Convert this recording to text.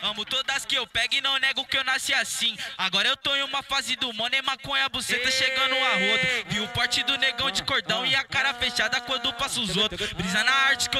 Amo todas que eu pego e não nego que eu nasci assim. Agora eu tô em uma fase do money, maconha, buceta chegando a rodo. Vi o porte do negão de cordão e a cara fechada quando passa os outros. Brisa na arte que eu